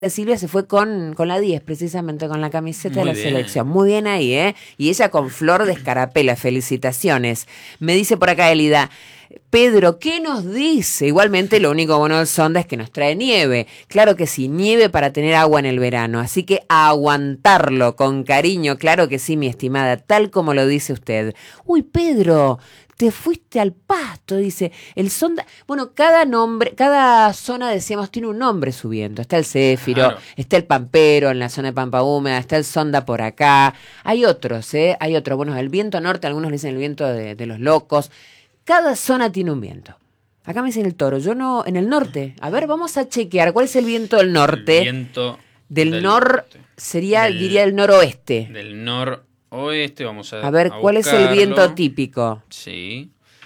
Silvia se fue con la 10, precisamente, con la camiseta Muy de la bien. selección. Muy bien ahí, ¿eh? Y ella con flor de escarapela. Felicitaciones. Me dice por acá Elida, Pedro, ¿qué nos dice? Igualmente, lo único bueno del Sonda es que nos trae nieve. Claro que sí, nieve para tener agua en el verano. Así que a aguantarlo con cariño. Claro que sí, mi estimada, tal como lo dice usted. Uy, Pedro, te fuiste al pasto, dice. El Sonda, bueno, cada zona, decíamos, tiene un nombre su viento. Está el Céfiro, Claro. está el Pampero en la zona de Pampa Húmeda, está el Sonda por acá. Hay otros, ¿eh? Hay otros. Bueno, el viento norte, algunos le dicen el viento de los locos. Cada zona tiene un viento. Acá me dicen el Toro, yo no, en el norte. A ver, vamos a chequear. ¿Cuál es el viento del norte? El viento Del norte sería, diría, el noroeste. Del noroeste, vamos A ver, ¿cuál es el viento típico? Sí.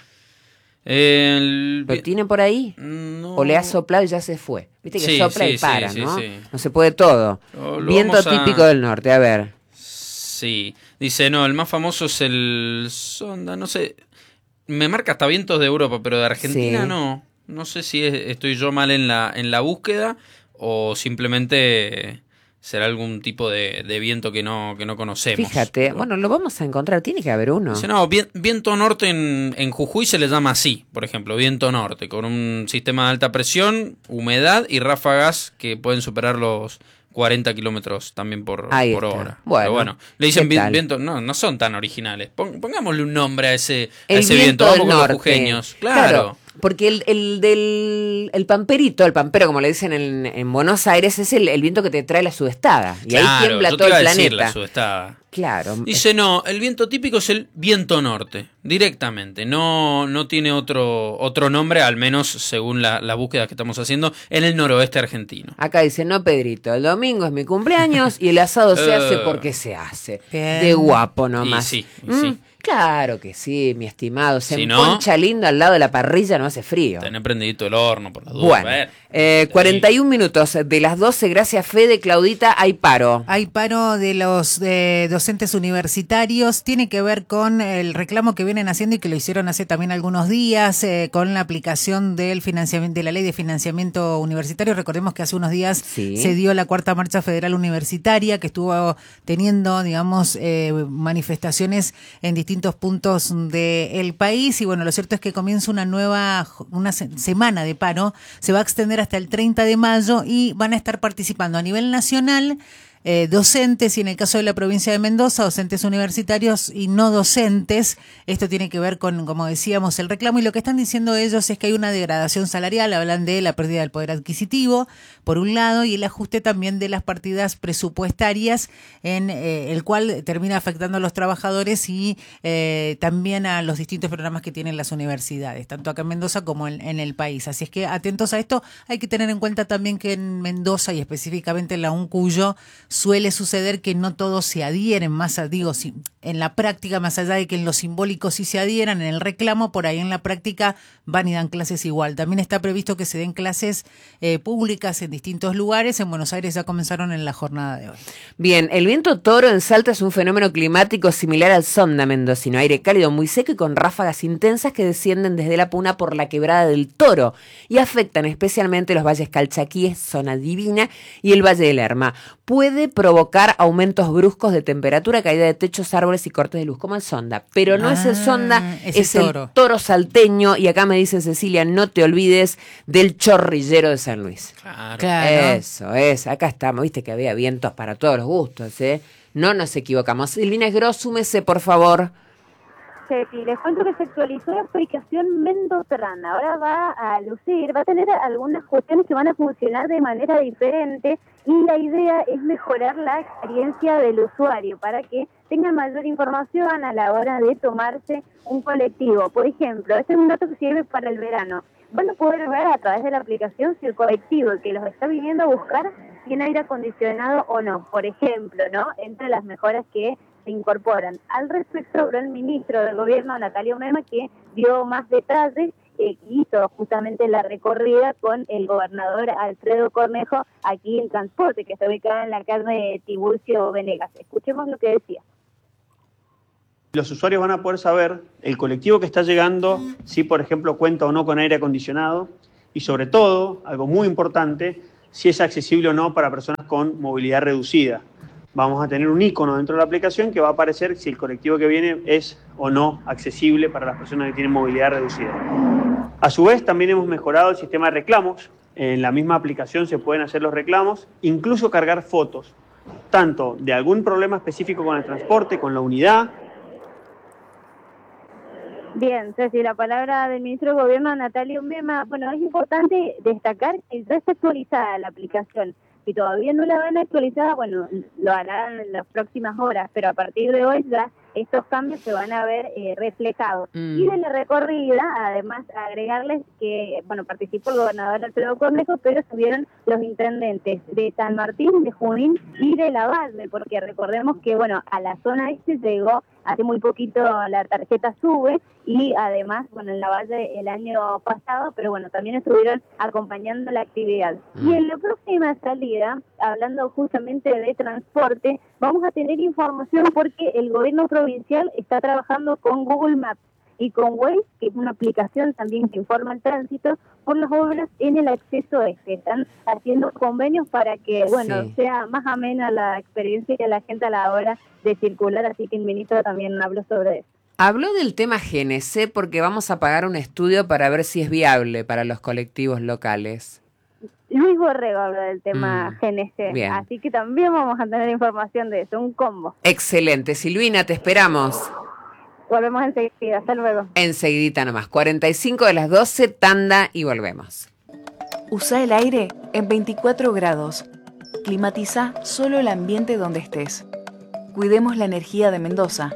¿Lo tiene por ahí? No. ¿O le ha soplado y ya se fue? Viste que Sí, sopla sí, y para, sí, ¿no? sí. No se puede todo. Lo Viento vamos a- típico del norte, a ver. Sí. Dice, no, el más famoso es el Sonda, no sé. Me marca hasta vientos de Europa, pero de Argentina Sí. no. No sé si estoy yo mal en la búsqueda o simplemente será algún tipo de viento que no conocemos. Fíjate, Pero- bueno, lo vamos a encontrar, tiene que haber uno. Dice, no, viento norte en Jujuy se le llama así, por ejemplo, viento norte, con un sistema de alta presión, humedad y ráfagas que pueden superar los 40 kilómetros también por Ahí está. hora. Bueno, Pero bueno, le dicen ¿qué tal? viento, no son tan originales. Pongámosle un nombre a ese El viento, viento vamos del con norte. los jujeños. Claro. Porque el pamperito, el pampero, como le dicen en Buenos Aires, es el viento que te trae la sudestada. Y ahí Claro, tiembla yo te todo iba el a decir planeta. la sudestada. Claro. Dice, no, el viento típico es el viento norte, directamente. No tiene otro nombre, al menos según la búsqueda que estamos haciendo, en el noroeste argentino. Acá dice, no, Pedrito, el domingo es mi cumpleaños y el asado se hace porque se hace. Bien. De guapo Y nomás. sí, y sí. Claro que sí, mi estimado. Se Si no, emponcha lindo al lado de la parrilla, no hace frío. Tener prendidito el horno, por la duda. Bueno, A ver. 41 minutos de las 12, gracias Fede, Claudita, hay paro. Hay paro de los docentes universitarios, tiene que ver con el reclamo que vienen haciendo y que lo hicieron hace también algunos días con la aplicación del financiamiento, de la ley de financiamiento universitario. Recordemos que hace unos días Sí. se dio la cuarta marcha federal universitaria que estuvo teniendo, digamos, manifestaciones en distintos puntos del país y bueno, lo cierto es que comienza una semana de paro, se va a extender hasta el 30 de mayo y van a estar participando a nivel nacional docentes y en el caso de la provincia de Mendoza, docentes universitarios y no docentes. Esto tiene que ver con, como decíamos, el reclamo y lo que están diciendo ellos es que hay una degradación salarial, hablan de la pérdida del poder adquisitivo, por un lado, y el ajuste también de las partidas presupuestarias en el cual termina afectando a los trabajadores y también a los distintos programas que tienen las universidades, tanto acá en Mendoza como en el país. Así es que atentos a esto, hay que tener en cuenta también que en Mendoza y específicamente en la UNCUYO suele suceder que no todos se adhieren, en la práctica, más allá de que en lo simbólico sí se adhieran, en el reclamo, por ahí en la práctica van y dan clases igual. También está previsto que se den clases públicas en distintos lugares. En Buenos Aires ya comenzaron en la jornada de hoy. Bien, el viento toro en Salta es un fenómeno climático similar al sonda mendocino, aire cálido muy seco y con ráfagas intensas que descienden desde la Puna por la quebrada del Toro y afectan especialmente los valles Calchaquíes, Zona Divina y el Valle del Lerma. Puede provocar aumentos bruscos de temperatura, caída de techos, árboles y cortes de luz, como el sonda. Pero no es el sonda, es el toro salteño. Y acá me dice Cecilia, no te olvides del chorrillero de San Luis. Claro. Eso es, acá estamos, viste que había vientos para todos los gustos, ¿eh? No nos equivocamos. Silvina Gross, súmese, por favor. Sí, les cuento que se actualizó la aplicación Mendozana. Ahora va a tener algunas cuestiones que van a funcionar de manera diferente y la idea es mejorar la experiencia del usuario para que tenga mayor información a la hora de tomarse un colectivo. Por ejemplo, este es un dato que sirve para el verano. Van a poder ver a través de la aplicación si el colectivo que los está viniendo a buscar tiene aire acondicionado o no. Por ejemplo, ¿no? Entre las mejoras que se incorporan. Al respecto, habló el ministro del gobierno, Natalio Mema, que dio más detalles, hizo justamente la recorrida con el gobernador Alfredo Cornejo aquí en Transporte, que está ubicada en la calle Tiburcio Venegas. Escuchemos lo que decía. Los usuarios van a poder saber el colectivo que está llegando, si por ejemplo cuenta o no con aire acondicionado y sobre todo, algo muy importante, si es accesible o no para personas con movilidad reducida. Vamos a tener un icono dentro de la aplicación que va a aparecer si el colectivo que viene es o no accesible para las personas que tienen movilidad reducida. A su vez, también hemos mejorado el sistema de reclamos. En la misma aplicación se pueden hacer los reclamos, incluso cargar fotos, tanto de algún problema específico con el transporte, con la unidad. Bien, Ceci, la palabra del ministro de Gobierno, Natalia Humema. Bueno, es importante destacar que ya está actualizada la aplicación. Si todavía no la ven actualizada, bueno, lo harán en las próximas horas, pero a partir de hoy ya estos cambios se van a ver reflejados. Y de la recorrida, además, agregarles que, bueno, participó el gobernador Alfredo Cornejo, pero estuvieron los intendentes de San Martín, de Junín y de Lavalle, porque recordemos que, bueno, a la zona este llegó hace muy poquito la tarjeta SUBE, y además, bueno, en Lavalle el año pasado, pero bueno, también estuvieron acompañando la actividad. Y en la próxima salida, hablando justamente de transporte, vamos a tener información porque el gobierno provincial está trabajando con Google Maps y con Waze, que es una aplicación también que informa el tránsito, por las obras en el acceso este. Están haciendo convenios para que, bueno, sea más amena la experiencia de la gente a la hora de circular, así que el ministro también habló sobre eso. Habló del tema GNC porque vamos a pagar un estudio para ver si es viable para los colectivos locales. Luis Borrego habló del tema GNC, bien. Así que también vamos a tener información de eso, un combo. Excelente. Silvina, te esperamos. Volvemos enseguida, hasta luego. Enseguidita nomás, 45 de las 12, tanda y volvemos. Usa el aire en 24 grados. Climatiza solo el ambiente donde estés. Cuidemos la energía de Mendoza.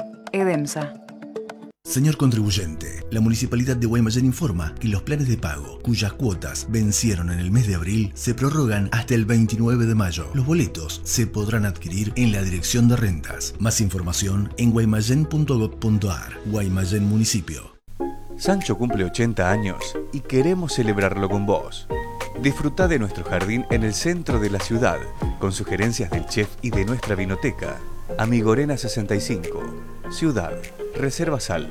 EDEMSA. Señor contribuyente, la Municipalidad de Guaymallén informa que los planes de pago, cuyas cuotas vencieron en el mes de abril, se prorrogan hasta el 29 de mayo. Los boletos se podrán adquirir en la Dirección de Rentas. Más información en guaymallén.gov.ar. Guaymallén Municipio. Sancho cumple 80 años y queremos celebrarlo con vos. Disfrutá de nuestro jardín en el centro de la ciudad, con sugerencias del chef y de nuestra vinoteca. Amigorena 65, Ciudad. Reservas al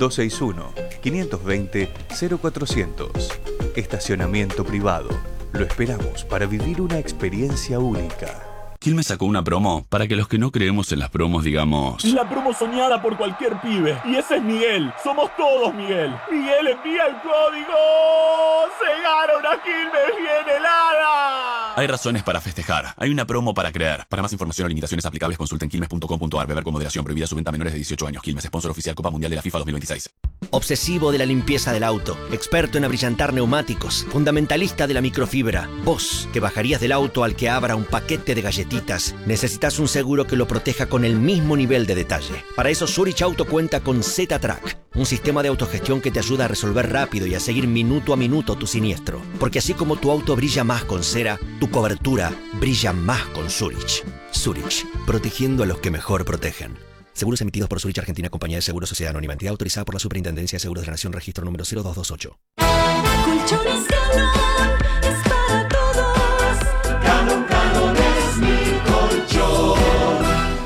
261-520-0400. Estacionamiento privado. Lo esperamos para vivir una experiencia única. Quilmes sacó una promo para que los que no creemos en las promos digamos... La promo soñada por cualquier pibe. Y ese es Miguel. Somos todos Miguel. Miguel envía el código. ¡Se gana una Quilmes bien helada! Hay razones para festejar. Hay una promo para creer. Para más información o limitaciones aplicables consulten quilmes.com.ar. Beber con moderación. Prohibida su venta a menores de 18 años. Quilmes, sponsor oficial Copa Mundial de la FIFA 2026. Obsesivo de la limpieza del auto, experto en abrillantar neumáticos, fundamentalista de la microfibra. Vos, que bajarías del auto al que abra un paquete de galletitas, necesitas un seguro que lo proteja con el mismo nivel de detalle. Para eso Zurich Auto cuenta con Z-Track, un sistema de autogestión que te ayuda a resolver rápido y a seguir minuto a minuto tu siniestro. Porque así como tu auto brilla más con cera, tu cobertura brilla más con Zurich. Zurich, protegiendo a los que mejor protegen. Seguros emitidos por Zurich Argentina, Compañía de Seguros Sociedad Anónima, entidad autorizada por la Superintendencia de Seguros de la Nación, registro número 0228. Colchones Galón es para todos. Galón, Galón es mi colchón.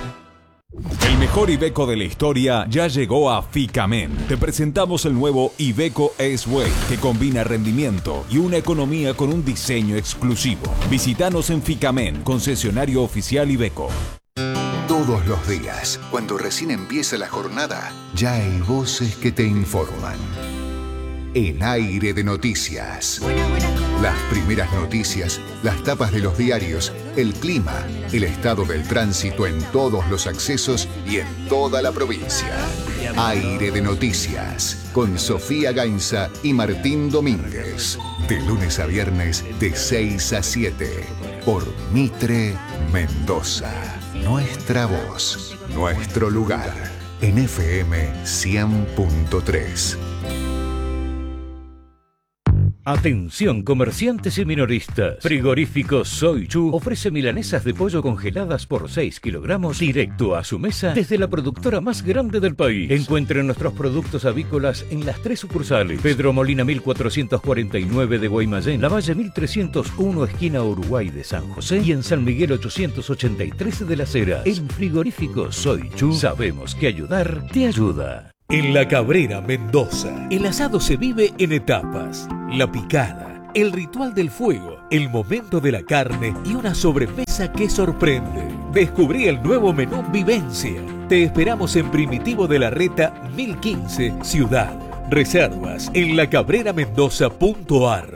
El mejor Iveco de la historia ya llegó a Ficamen. Te presentamos el nuevo Iveco S-Way, que combina rendimiento y una economía con un diseño exclusivo. Visítanos en Ficamen, concesionario oficial Iveco. Todos los días, cuando recién empieza la jornada, ya hay voces que te informan. El aire de noticias. Las primeras noticias, las tapas de los diarios, el clima, el estado del tránsito en todos los accesos y en toda la provincia. Aire de noticias, con Sofía Gainza y Martín Domínguez. De lunes a viernes, de 6 a 7, por Mitre Mendoza. Nuestra voz, nuestro lugar, en FM 100.3. Atención comerciantes y minoristas. Frigorífico Soy Chu ofrece milanesas de pollo congeladas por 6 kilogramos directo a su mesa desde la productora más grande del país. Encuentren nuestros productos avícolas en las 3 sucursales: Pedro Molina 1449 de Guaymallén, Lavalle 1301 esquina Uruguay de San José y en San Miguel 883 de Las Heras. En Frigorífico Soy Chu sabemos que ayudar te ayuda. En La Cabrera, Mendoza, el asado se vive en etapas. La picada, el ritual del fuego, el momento de la carne y una sobremesa que sorprende. Descubrí el nuevo menú Vivencia. Te esperamos en Primitivo de la Reta 1015, Ciudad. Reservas en lacabreramendoza.ar.